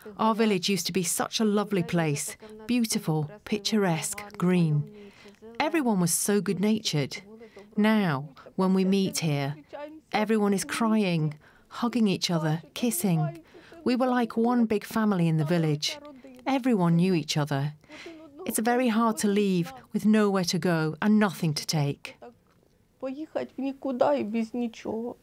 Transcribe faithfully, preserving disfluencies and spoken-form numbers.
Our village used to be such a lovely place, beautiful, picturesque, green. Everyone was so good-natured. Now, when we meet here, everyone is crying, hugging each other, kissing. We were like one big family in the village. Everyone knew each other. It's very hard to leave with nowhere to go and nothing to take. Поїхати в нікуди і без нічого.